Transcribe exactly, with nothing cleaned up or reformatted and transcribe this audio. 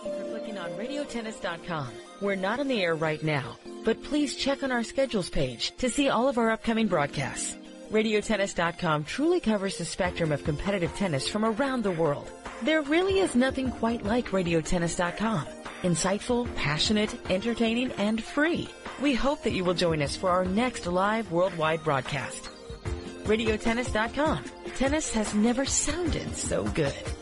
you for clicking on radio tennis dot com. We're not on the air right now, but please check on our schedules page to see all of our upcoming broadcasts. radio tennis dot com truly covers the spectrum of competitive tennis from around the world. There really is nothing quite like radio tennis dot com. Insightful, passionate, entertaining, and free. We hope that you will join us for our next live worldwide broadcast. radio tennis dot com. Tennis has never sounded so good.